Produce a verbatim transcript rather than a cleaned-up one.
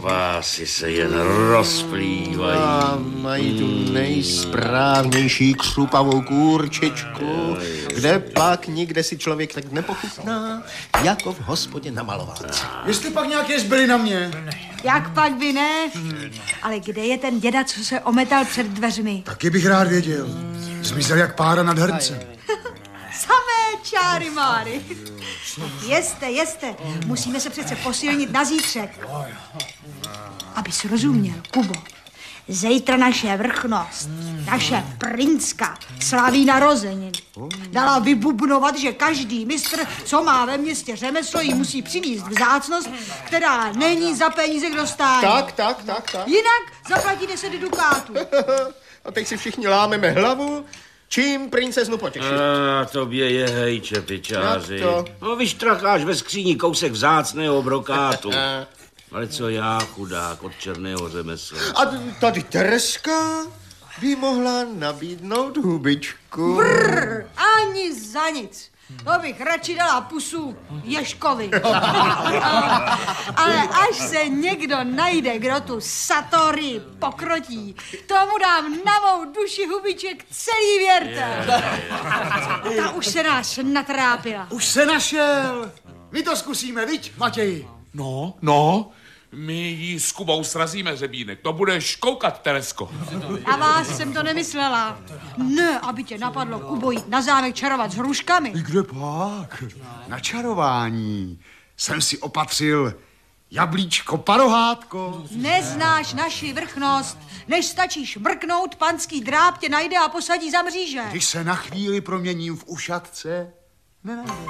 kvásy se jen rozplývají. A mají tu nejsprávnější křupavou kůrčičku, kde pak nikde si člověk tak nepochutná, jako v hospodě na Malovánce. Jestli pak nějaké zbyly na mě. Jak pak by ne? Ale kde je ten děda, co se ometal před dveřmi? Taky bych rád věděl. Zmizel jak pára nad hrncem. Samé čáry máry. Jeste, jeste. Musíme se přece posilnit na zítřek. Abys rozuměl, Kubo. Zítra naše vrchnost, naše princka, slaví narozeniny. Dala vybubnovat, že každý mistr, co má ve městě řemeslo, jí musí přinést vzácnost, která není za peníze k dostání. Tak, tak, tak, tak. Jinak zaplatí deset dukátů. A teď si všichni lámeme hlavu, čím princeznu potěšit. A tobě je hej, čepičáři. Jak to? No vyštracháš ve skříni kousek vzácného brokátu. Ale co já, chudák, od černého řemesla. A tady Tereska by mohla nabídnout hubičku. Brr, ani za nic. To bych radši dala pusu Ježkovi. Ale až se někdo najde, kdo tu Satori pokrotí, tomu dám na mou duši hubiček celý věrtel. Ta už se nás natrápila. Už se našel. My to zkusíme, viď, Matěji? No, no, my jí s Kubou srazíme hřebínek. To budeš koukat, Teresko. Na vás jsem to nemyslela. Ne, aby tě napadlo, Kubo, jít na zámek čarovat s hruškami. Kde pak? Na čarování jsem si opatřil jablíčko parohátko. Neznáš naši vrchnost. Než stačíš mrknout, panský dráb tě najde a posadí za mříže. Když se na chvíli proměním v ušatce, nenajde.